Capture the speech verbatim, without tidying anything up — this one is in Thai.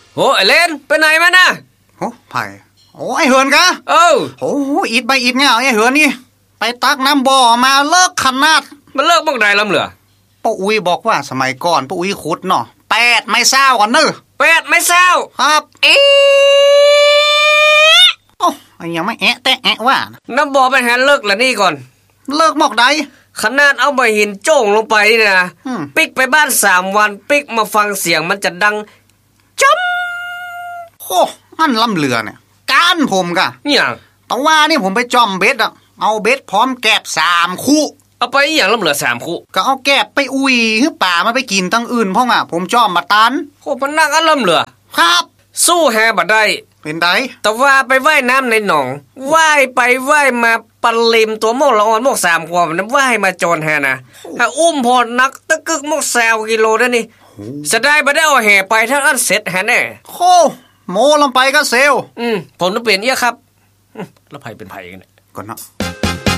โหไอเลนไปไหนมาน่ะโหไผ่โอ้ไอเหินกะเออโหอิดไปอิดเงาไอเหินนี่ไปตักน้ำบ่อมาเลิกขนาดมันเลิกบ้องใดลำเหลือป้าอุ้ยบอกว่าสมัยก่อนป้าอุ้ยขุดเนาะแปดไม่เศร้าก่อนเนอะแปดไม่เศร้าครับเอ๊ะโอ้ยังไม่แอะแต่แอะว่าน้ำบ่อไปหาเลิกละนี่ก่อนเลิกบอกใดขนาดเอาใบหินโจ่งลงไปนี่นะปิกไปบ้านสามวันปิกมาฟังเสียงมันจะดังจ้ำโอ้มันลำเรือเนี่ยการผมกะอย่างแต่ว่านี่ผมไปจอมเบ็ดอะเอาเบ็ดพร้อมแกบสามคู่เอาไปอย่างลำเรือสามคู่ก็เอาแกบไปอุ้ยให้ป่ามันไปกินตั้งอื่นพ่องอะผมจอมมาตันโอ้มันนักอันลำเรือครับสู้แฮบัดได้เป็นไดแต่ว่าไปว่ายน้ำในหนองว่ายไปว่ายมาปลิมตัวโมกละอ่อนโมกสามขวบนั้นว่ายมาโจรแฮนะถ้าอุ้มพอนักตะกึกโมกแซวกิโลได้นี่จะได้บ่ได้เอาแห่ไปทั้งอันเสร็จแฮแน่โคโมลงไปก็เซลอืมผมต้องเปลี่ยนเอี้ยครับแล้วไผเป็นไผกันเนี่ยก่อนเนาะ